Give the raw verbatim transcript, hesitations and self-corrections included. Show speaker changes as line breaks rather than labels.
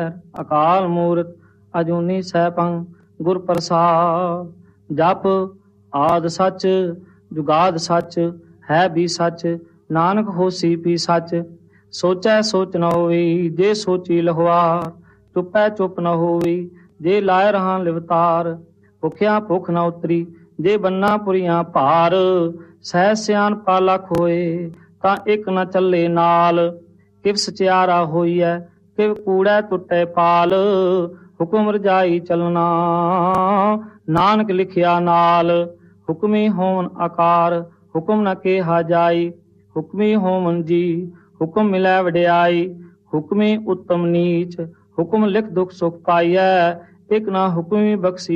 ਨਿਰਵੈਰ ਅਕਾਲ ਮੂਰਤ ਅਜੂਨੀ ਸੈਭੰ ਗੁਰ ਪ੍ਰਸਾਦ। ਜਪ ਆਦਿ ਸੱਚ ਜੁਗਾਦ ਸੱਚ ਹੈ ਵੀ ਸੱਚ ਨਾਨਕ ਹੋਸੀ ਵੀ ਸੱਚ। ਸੋਚੈ ਸੋਚ ਨ ਹੋਈ ਜੇ ਸੋਚੀ ਲਹਵਾਰ ਚੁੱਪੈ ਚੁੱਪ ਨ ਹੋਈ ਜੇ ਲਾਇ ਰਹਾ ਲਿਵਤਾਰ। ਭੁਖਿਆ ਭੁੱਖ ਨ ਉਤਰੀ ਜੇ ਬੰਨਾ ਪੁਰੀਆਂ ਭਾਰ। ਸਹਿ ਸਿਆਣਪਾ ਲੱਖ ਹੋਏ ਤਾਂ ਇੱਕ ਨ ਚੱਲੇ ਨਾਲ। ਕਿਵ ਸਚਿਆਰਾ ਹੋਈਐ ਕਿਵ ਕੂੜੈ ਟੁੱਟੈ ਪਾਲ। ਹੁਕਮ ਰਜਾਈ ਚਲਣਾ ਨਾਨਕ ਲਿਖਿਆ ਨਾਲ। ਹੁਕਮੀ ਹੋਵਨ ਆਕਾਰ ਹੁਕਮ ਨ ਕੇਹਾ ਜਾਈ। ਹੁਕਮੀ ਹੋਵਨ ਜੀ ਹੁਕਮ ਮਿਲੈ ਵਡਿਆਈ। ਹੁਕਮੀ ਉੱਤਮ ਨੀਚ ਹੁਕਮ ਲਿਖ ਦੁਖ ਸੁਖ ਪਾਈਐ। ਇੱਕ ਨਾ ਹੁਕਮੀ ਬਖਸ਼ੀ